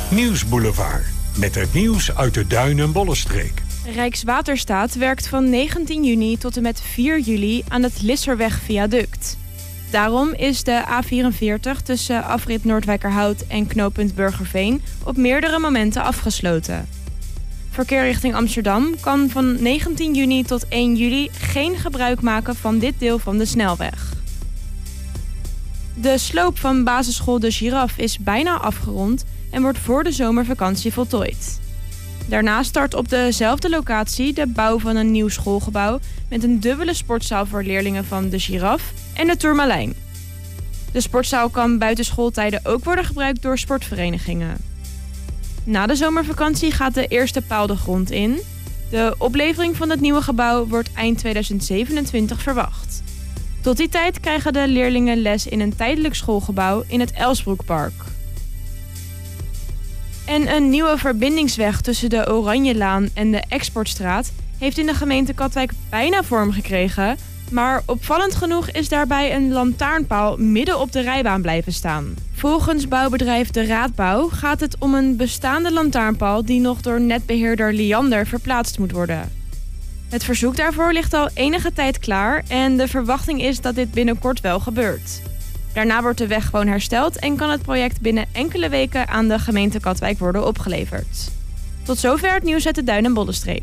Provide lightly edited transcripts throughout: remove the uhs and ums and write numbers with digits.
Nieuwsboulevard. Met het nieuws uit de Duin- en Bollenstreek. Rijkswaterstaat werkt van 19 juni tot en met 4 juli aan het Lisserweg-viaduct. Daarom is de A44 tussen afrit Noordwijkerhout en knooppunt Burgerveen op meerdere momenten afgesloten. Verkeer richting Amsterdam kan van 19 juni tot 1 juli geen gebruik maken van dit deel van de snelweg. De sloop van basisschool De Giraf is bijna afgerond en wordt voor de zomervakantie voltooid. Daarna start op dezelfde locatie de bouw van een nieuw schoolgebouw met een dubbele sportzaal voor leerlingen van De Giraf en de Tourmalijn. De sportzaal kan buiten schooltijden ook worden gebruikt door sportverenigingen. Na de zomervakantie gaat de eerste paal de grond in. De oplevering van het nieuwe gebouw wordt eind 2027 verwacht. Tot die tijd krijgen de leerlingen les in een tijdelijk schoolgebouw in het Elsbroekpark. En een nieuwe verbindingsweg tussen de Oranjelaan en de Exportstraat heeft in de gemeente Katwijk bijna vorm gekregen, maar opvallend genoeg is daarbij een lantaarnpaal midden op de rijbaan blijven staan. Volgens bouwbedrijf De Raadbouw gaat het om een bestaande lantaarnpaal die nog door netbeheerder Liander verplaatst moet worden. Het verzoek daarvoor ligt al enige tijd klaar en de verwachting is dat dit binnenkort wel gebeurt. Daarna wordt de weg gewoon hersteld en kan het project binnen enkele weken aan de gemeente Katwijk worden opgeleverd. Tot zover het nieuws uit de Duin- en Bollenstreek.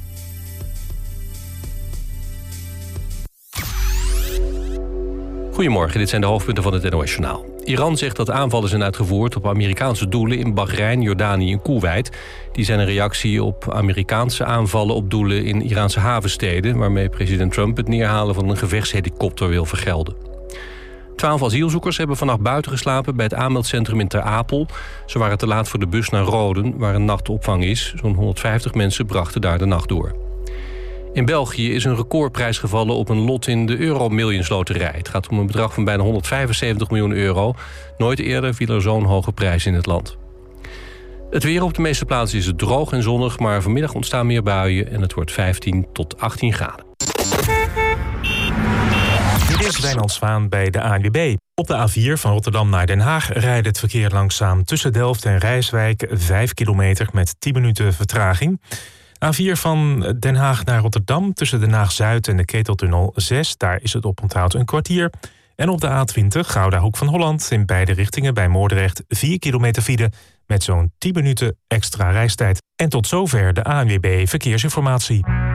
Goedemorgen, dit zijn de hoofdpunten van het NOS-journaal. Iran zegt dat aanvallen zijn uitgevoerd op Amerikaanse doelen in Bahrein, Jordanië en Koeweit. Die zijn een reactie op Amerikaanse aanvallen op doelen in Iraanse havensteden, waarmee president Trump het neerhalen van een gevechtshelikopter wil vergelden. 12 asielzoekers hebben vannacht buiten geslapen bij het aanmeldcentrum in Ter Apel. Ze waren te laat voor de bus naar Roden, waar een nachtopvang is. Zo'n 150 mensen brachten daar de nacht door. In België is een recordprijs gevallen op een lot in de Euro-Millions loterij. Het gaat om een bedrag van bijna 175 miljoen euro. Nooit eerder viel er zo'n hoge prijs in het land. Het weer op de meeste plaatsen is het droog en zonnig, maar vanmiddag ontstaan meer buien en het wordt 15 tot 18 graden. Dit is Wijnand Zwaan bij de ANWB. Op de A4 van Rotterdam naar Den Haag rijdt het verkeer langzaam tussen Delft en Rijswijk 5 kilometer met 10 minuten vertraging. A4 van Den Haag naar Rotterdam tussen Den Haag-Zuid en de Keteltunnel 6. Daar is het oponthoud een kwartier. En op de A20 Gouda Hoek van Holland in beide richtingen bij Moordrecht 4 kilometer file met zo'n 10 minuten extra reistijd. En tot zover de ANWB Verkeersinformatie.